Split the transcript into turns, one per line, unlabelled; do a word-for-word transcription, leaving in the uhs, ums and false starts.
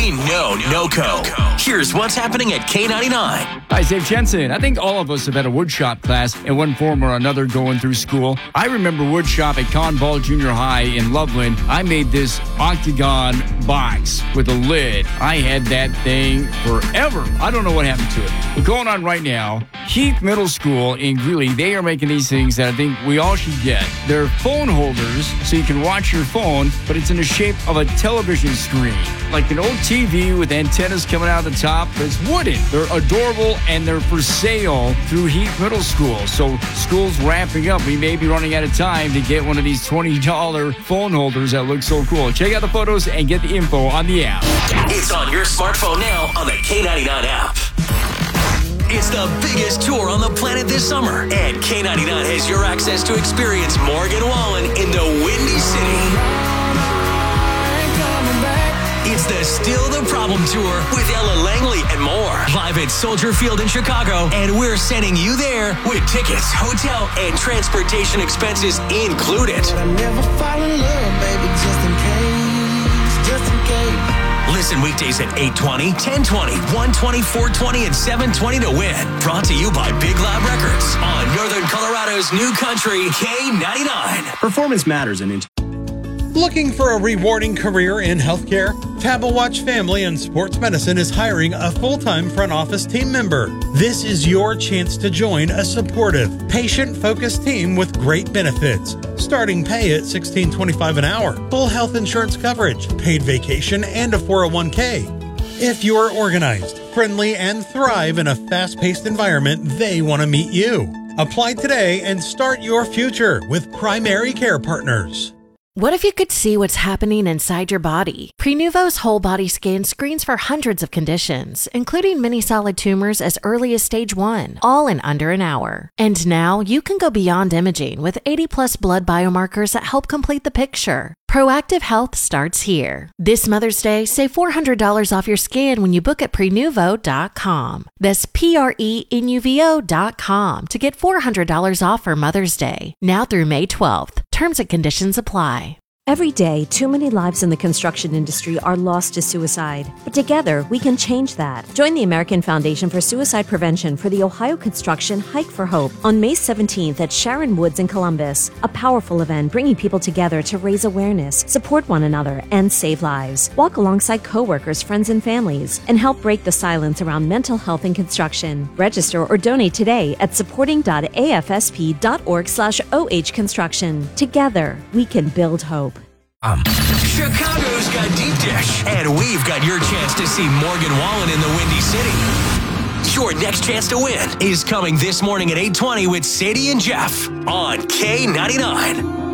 We know NOCO. Here's what's happening at K ninety-nine.
Hi, Dave Jensen. I think all of us have had a woodshop class in one form or another going through school. I remember woodshop at Con Ball Junior High in Loveland. I made this octagon box with a lid. I had that thing forever. I don't know what happened to it. But going on right now, Heath Middle School in Greeley, they are making these things that I think we all should get. They're phone holders, so you can watch your phone, but it's in the shape of a television screen. Like an old T V with antennas coming out of the top, but it's wooden. They're adorable, and they're for sale through Heath Middle School. So school's ramping up. We may be running out of time to get one of these twenty dollars phone holders that look so cool. Check out the photos and get the info on the app.
It's on your smartphone now on the K ninety-nine app. It's the biggest tour on the planet this summer, and K ninety-nine has your access to experience Morgan Wallen in the Windy City. It's the Still the Problem Tour with Ella Langley and more. Live at Soldier Field in Chicago, and we're sending you there with tickets, hotel, and transportation expenses included.
But I never fall in love, baby, just in case, just in case.
Listen weekdays at eight twenty, ten twenty, one twenty, four twenty, and seven twenty to win. Brought to you by Big Loud Records on Northern Colorado's new country, K ninety-nine.
Performance matters in
Looking for a rewarding career in healthcare? Tabawatch Family and Sports Medicine is hiring a full-time front office team member. This is your chance to join a supportive, patient-focused team with great benefits. Starting pay at sixteen twenty-five an hour, full health insurance coverage, paid vacation, and a four oh one k. If you're organized, friendly, and thrive in a fast-paced environment, they want to meet you. Apply today and start your future with Primary Care Partners.
What if you could see what's happening inside your body? Prenuvo's whole body scan screens for hundreds of conditions, including many solid tumors as early as stage one, all in under an hour. And now you can go beyond imaging with eighty plus blood biomarkers that help complete the picture. Proactive health starts here. This Mother's Day, save four hundred dollars off your scan when you book at prenuvo dot com. That's P R E N U V O dot com to get four hundred dollars off for Mother's Day. Now through May twelfth. Terms and conditions apply.
Every day, too many lives in the construction industry are lost to suicide. But together, we can change that. Join the American Foundation for Suicide Prevention for the Ohio Construction Hike for Hope on May seventeenth at Sharon Woods in Columbus. A powerful event bringing people together to raise awareness, support one another, and save lives. Walk alongside coworkers, friends, and families, and help break the silence around mental health in construction. Register or donate today at supporting dot A F S P dot org slash O H construction. Together, we can build hope.
Um. Chicago's got deep dish, and we've got your chance to see Morgan Wallen in the Windy City. Your next chance to win is coming this morning at eight twenty with Sadie and Jeff on K ninety-nine.